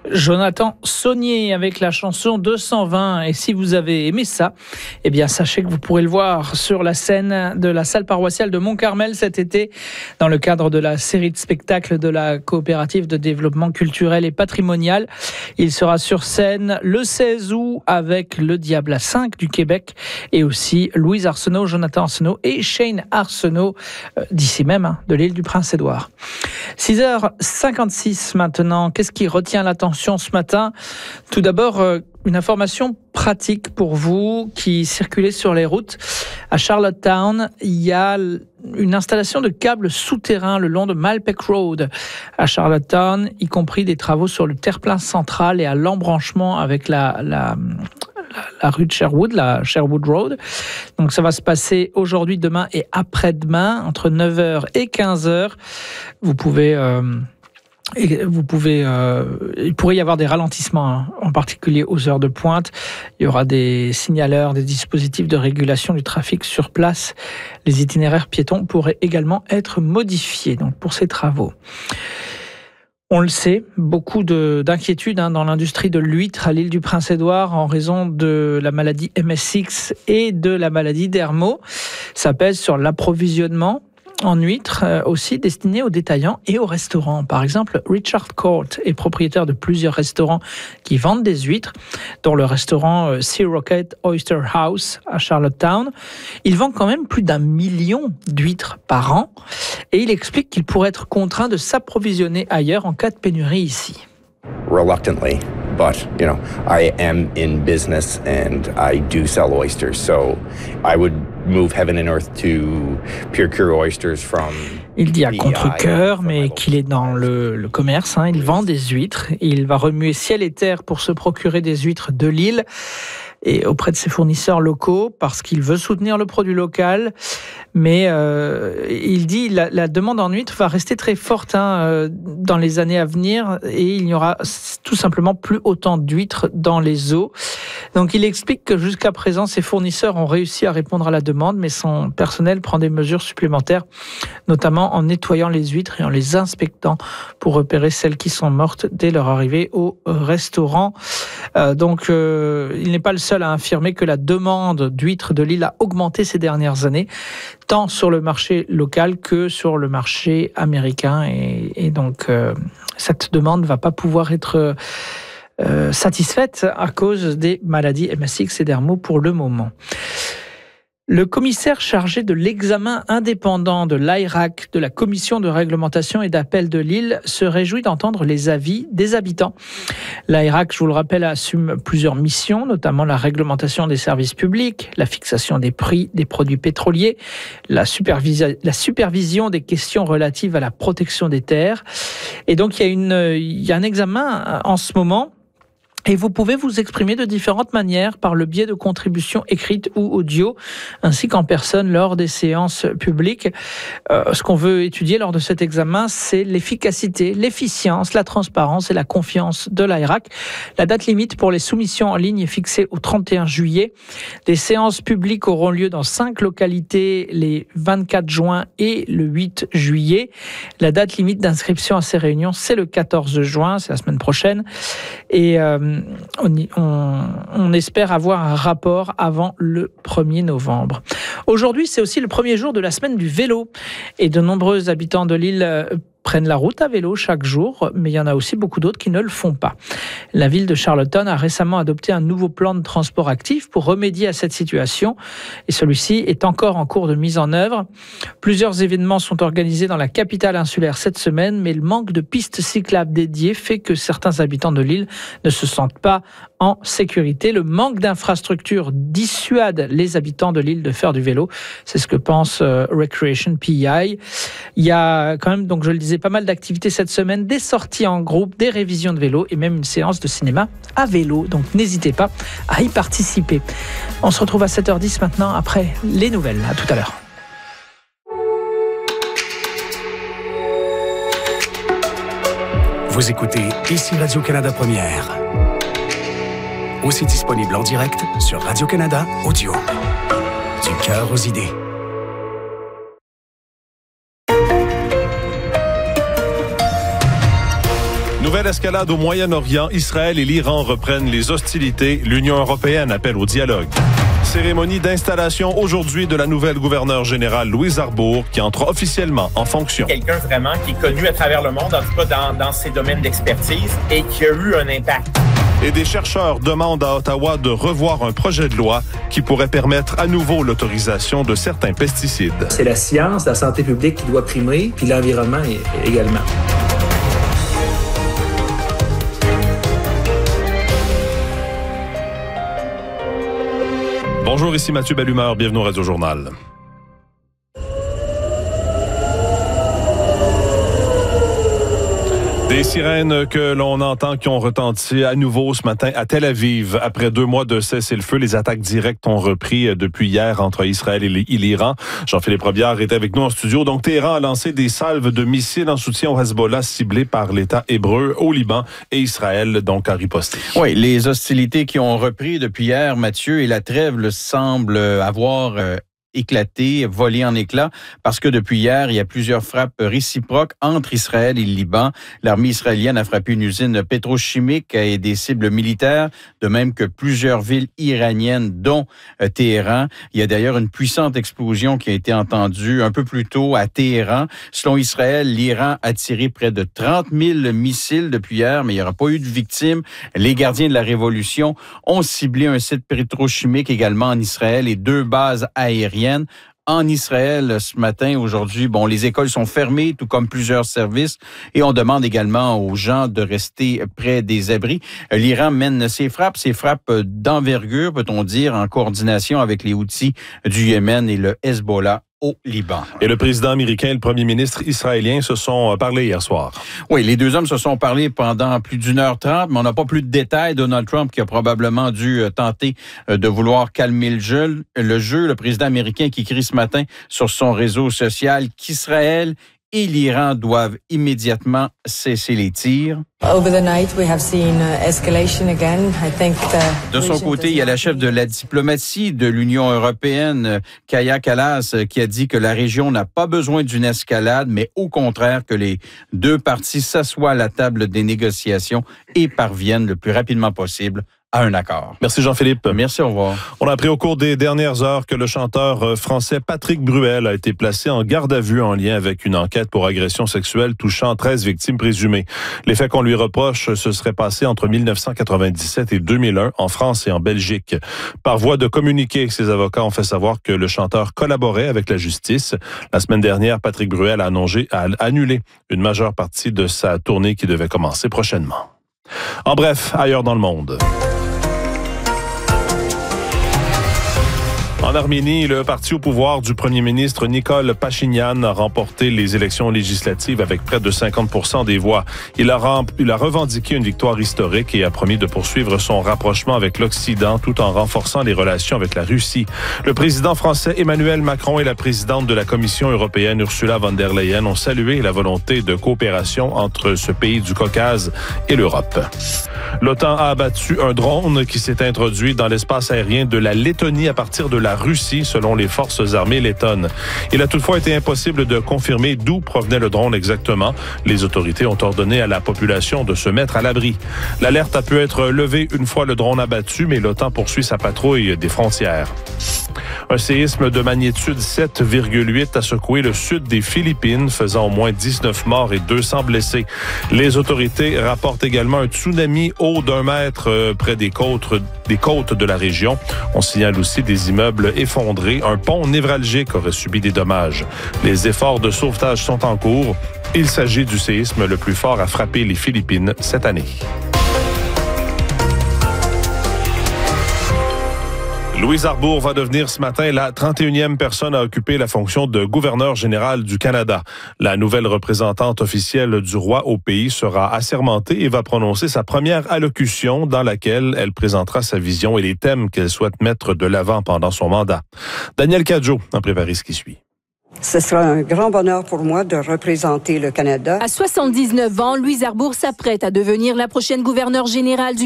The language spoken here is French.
Jonathan Saunier avec la chanson 220. Et si vous avez aimé ça, eh bien sachez que vous pourrez le voir sur la scène de la salle paroissiale de Mont-Carmel cet été dans le cadre de la série de spectacles de la coopérative de développement culturel et patrimonial. Il sera sur scène le 16 août avec le Diable à 5 du Québec et aussi Louise Arsenault, Jonathan Arsenault et Shane Arsenault d'ici même, de l'île du Prince-Édouard. 6h56 maintenant. Qu'est-ce qui retient l'attention ce matin? Tout d'abord, une information pratique pour vous qui circulez sur les routes. À Charlottetown, il y a une installation de câbles souterrains le long de Malpeque Road à Charlottetown, y compris des travaux sur le terre-plein central et à l'embranchement avec la rue de Sherwood, la Sherwood Road. Donc ça va se passer aujourd'hui, demain et après-demain, entre 9h et 15h. Il pourrait y avoir des ralentissements, en particulier aux heures de pointe. Il y aura des signaleurs, des dispositifs de régulation du trafic sur place. Les itinéraires piétons pourraient également être modifiés donc pour ces travaux. On le sait, beaucoup d'inquiétudes dans l'industrie de l'huître à l'île du Prince-Édouard en raison de la maladie MSX et de la maladie d'Hermo. Ça pèse sur l'approvisionnement en huîtres, aussi destinées aux détaillants et aux restaurants. Par exemple, Richard Court est propriétaire de plusieurs restaurants qui vendent des huîtres, dont le restaurant Sea Rocket Oyster House à Charlottetown. Il vend quand même plus d'1 million d'huîtres par an et il explique qu'il pourrait être contraint de s'approvisionner ailleurs en cas de pénurie ici. Reluctantly, but I am in business and I do sell oysters, so I would move heaven and earth to Pure Oysters from. Il dit à contre-cœur, mais qu'il est dans le commerce. Il vend des huîtres. Il va remuer ciel et terre pour se procurer des huîtres de l'île et auprès de ses fournisseurs locaux parce qu'il veut soutenir le produit local. Mais il dit la demande en huîtres va rester très forte dans les années à venir et il n'y aura tout simplement plus autant d'huîtres dans les eaux. Donc il explique que jusqu'à présent, ses fournisseurs ont réussi à répondre à la demande, mais son personnel prend des mesures supplémentaires, notamment en nettoyant les huîtres et en les inspectant pour repérer celles qui sont mortes dès leur arrivée au restaurant. Donc il n'est pas le seul à affirmer que la demande d'huîtres de l'île a augmenté ces dernières années, tant sur le marché local que sur le marché américain. Et donc cette demande ne va pas pouvoir être satisfaite à cause des maladies MSX et d'Hermo pour le moment. Le commissaire chargé de l'examen indépendant de l'AIRAC, de la Commission de réglementation et d'appel de l'île, se réjouit d'entendre les avis des habitants. L'AIRAC, je vous le rappelle, assume plusieurs missions, notamment la réglementation des services publics, la fixation des prix des produits pétroliers, la supervision des questions relatives à la protection des terres. Et donc, il y a un examen en ce moment. Et vous pouvez vous exprimer de différentes manières par le biais de contributions écrites ou audio, ainsi qu'en personne lors des séances publiques. Ce qu'on veut étudier lors de cet examen, c'est l'efficacité, l'efficience, la transparence et la confiance de l'AIRAC. La date limite pour les soumissions en ligne est fixée au 31 juillet. Des séances publiques auront lieu dans 5 localités les 24 juin et le 8 juillet. La date limite d'inscription à ces réunions, c'est le 14 juin, c'est la semaine prochaine. Et on espère avoir un rapport avant le 1er novembre. Aujourd'hui, c'est aussi le premier jour de la semaine du vélo. Et de nombreux habitants de l'île prennent la route à vélo chaque jour, mais il y en a aussi beaucoup d'autres qui ne le font pas. La ville de Charlottetown a récemment adopté un nouveau plan de transport actif pour remédier à cette situation et celui-ci est encore en cours de mise en œuvre. Plusieurs événements sont organisés dans la capitale insulaire cette semaine, mais le manque de pistes cyclables dédiées fait que certains habitants de l'île ne se sentent pas en sécurité. Le manque d'infrastructures dissuade les habitants de l'île de faire du vélo. C'est ce que pense Recreation PEI. Il y a quand même, donc je le disais, pas mal d'activités cette semaine, des sorties en groupe, des révisions de vélo et même une séance de cinéma à vélo. Donc n'hésitez pas à y participer. On se retrouve à 7h10 maintenant après les nouvelles. À tout à l'heure. Vous écoutez ici Radio-Canada Première. Aussi disponible en direct sur Radio-Canada Audio. Du cœur aux idées. Nouvelle escalade au Moyen-Orient. Israël et l'Iran reprennent les hostilités. L'Union européenne appelle au dialogue. Cérémonie d'installation aujourd'hui de la nouvelle gouverneure générale Louise Arbour qui entre officiellement en fonction. Quelqu'un vraiment qui est connu à travers le monde, en tout cas dans ses domaines d'expertise et qui a eu un impact. Et des chercheurs demandent à Ottawa de revoir un projet de loi qui pourrait permettre à nouveau l'autorisation de certains pesticides. C'est la science, la santé publique qui doit primer, puis l'environnement également. Bonjour, ici Mathieu Bellumeur, bienvenue au Radio Journal. Des sirènes que l'on entend qui ont retenti à nouveau ce matin à Tel Aviv. Après 2 mois de cessez-le-feu, les attaques directes ont repris depuis hier entre Israël et l'Iran. Jean-Philippe Robillard est avec nous en studio. Donc, Téhéran a lancé des salves de missiles en soutien au Hezbollah ciblés par l'État hébreu au Liban et Israël, donc, a riposté. Oui, les hostilités qui ont repris depuis hier, Mathieu, et la trêve semble avoir éclaté, volé en éclats, parce que depuis hier, il y a plusieurs frappes réciproques entre Israël et le Liban. L'armée israélienne a frappé une usine pétrochimique et des cibles militaires, de même que plusieurs villes iraniennes, dont Téhéran. Il y a d'ailleurs une puissante explosion qui a été entendue un peu plus tôt à Téhéran. Selon Israël, l'Iran a tiré près de 30 000 missiles depuis hier, mais il n'y aura pas eu de victimes. Les gardiens de la révolution ont ciblé un site pétrochimique également en Israël et 2 bases aériennes. En Israël, ce matin, aujourd'hui, les écoles sont fermées, tout comme plusieurs services, et on demande également aux gens de rester près des abris. L'Iran mène ses frappes d'envergure, peut-on dire, en coordination avec les Houthis du Yémen et le Hezbollah au Liban. Et le président américain et le premier ministre israélien se sont parlé hier soir. Oui, les 2 hommes se sont parlé pendant plus d'1h30, mais on n'a pas plus de détails. Donald Trump qui a probablement dû tenter de vouloir calmer le jeu. Le président américain qui écrit ce matin sur son réseau social qu'Israël et l'Iran doivent immédiatement cesser les tirs. De son côté, il y a la chef de la diplomatie de l'Union européenne, Kaja Kallas, qui a dit que la région n'a pas besoin d'une escalade, mais au contraire que les 2 parties s'assoient à la table des négociations et parviennent le plus rapidement possible à un accord. Merci Jean-Philippe. Merci, au revoir. On a appris au cours des dernières heures que le chanteur français Patrick Bruel a été placé en garde à vue en lien avec une enquête pour agression sexuelle touchant 13 victimes présumées. Les faits qu'on lui reproche se seraient passés entre 1997 et 2001 en France et en Belgique. Par voie de communiqué, ses avocats ont fait savoir que le chanteur collaborait avec la justice. La semaine dernière, Patrick Bruel a annulé une majeure partie de sa tournée qui devait commencer prochainement. En bref, ailleurs dans le monde. En Arménie, le parti au pouvoir du premier ministre Nikol Pachinian a remporté les élections législatives avec près de 50% des voix. Il a revendiqué une victoire historique et a promis de poursuivre son rapprochement avec l'Occident tout en renforçant les relations avec la Russie. Le président français Emmanuel Macron et la présidente de la Commission européenne Ursula von der Leyen ont salué la volonté de coopération entre ce pays du Caucase et l'Europe. L'OTAN a abattu un drone qui s'est introduit dans l'espace aérien de la Lettonie à partir de la Russie, selon les forces armées lettonnes. Il a toutefois été impossible de confirmer d'où provenait le drone exactement. Les autorités ont ordonné à la population de se mettre à l'abri. L'alerte a pu être levée une fois le drone abattu, mais l'OTAN poursuit sa patrouille des frontières. Un séisme de magnitude 7,8 a secoué le sud des Philippines, faisant au moins 19 morts et 200 blessés. Les autorités rapportent également un tsunami haut d'1 mètre près des côtes de la région. On signale aussi des immeubles effondrés. Un pont névralgique aurait subi des dommages. Les efforts de sauvetage sont en cours. Il s'agit du séisme le plus fort à frapper les Philippines cette année. Louise Arbour va devenir ce matin la 31e personne à occuper la fonction de gouverneur général du Canada. La nouvelle représentante officielle du roi au pays sera assermentée et va prononcer sa première allocution dans laquelle elle présentera sa vision et les thèmes qu'elle souhaite mettre de l'avant pendant son mandat. Daniel Cadjo a préparé ce qui suit. Ce sera un grand bonheur pour moi de représenter le Canada. À 79 ans, Louise Arbour s'apprête à devenir la prochaine gouverneure générale du